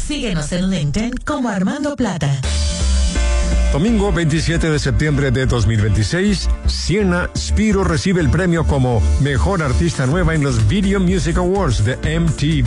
Síguenos en LinkedIn como Armando Plata. Domingo 27 de septiembre de 2026, Sienna Spiro recibe el premio como Mejor Artista Nueva en los Video Music Awards de MTV.